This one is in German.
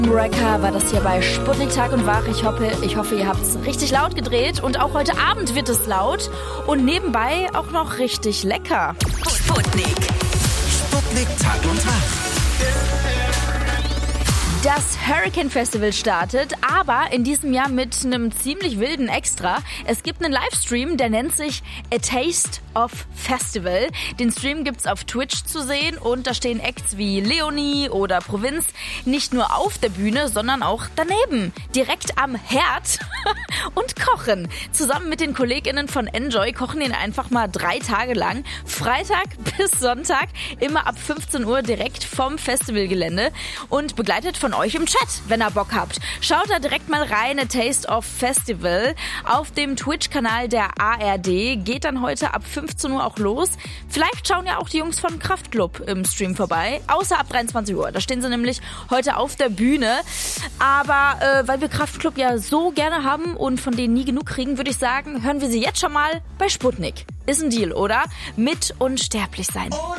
Wrecker war das hier bei Sputnik Tag und Wach. Ich hoffe, ihr habt es richtig laut gedreht. Und auch heute Abend wird es laut. Und nebenbei auch noch richtig lecker. Sputnik. Sputnik Tag und Wach. Das Hurricane Festival startet, aber in diesem Jahr mit einem ziemlich wilden Extra. Es gibt einen Livestream, der nennt sich A Taste of Festival. Den Stream gibt's auf Twitch zu sehen und da stehen Acts wie Leonie oder Provinz nicht nur auf der Bühne, sondern auch daneben, direkt am Herd und kochen. Zusammen mit den KollegInnen von Enjoy kochen ihn einfach mal 3 Tage lang, Freitag bis Sonntag, immer ab 15 Uhr direkt vom Festivalgelände und begleitet von euch im Chat, wenn ihr Bock habt. Schaut da direkt mal rein, A Taste of Festival auf dem Twitch-Kanal der ARD. Geht dann heute ab 15 Uhr auch los. Vielleicht schauen ja auch die Jungs von Kraftklub im Stream vorbei, außer ab 23 Uhr. Da stehen sie nämlich heute auf der Bühne. Aber weil wir Kraftklub ja so gerne haben und von denen nie genug kriegen, würde ich sagen, hören wir sie jetzt schon mal bei Sputnik. Ist ein Deal, oder? Mit unsterblich sein.